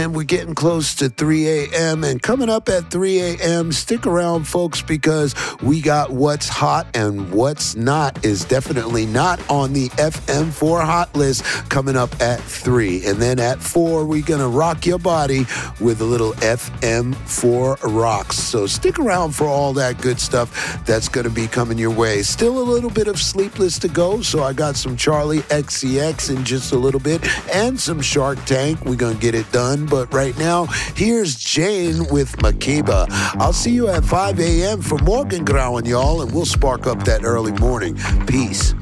And we're getting close to 3 a.m. And coming up at 3 a.m., stick around, folks, because we got what's hot and what's not is definitely not on the FM4 hot list coming up at 3. And then at 4, we're going to rock your body with a little FM4 rocks. So stick around for all that good stuff that's going to be coming your way. Still a little bit of Sleepless to go, so I got some Charlie XCX in just a little bit and some Shark Tank. We're going to get it done. But right now, here's Jane with Makeba. I'll see you at 5 a.m. for Morgengrauen, y'all, and we'll spark up that early morning. Peace.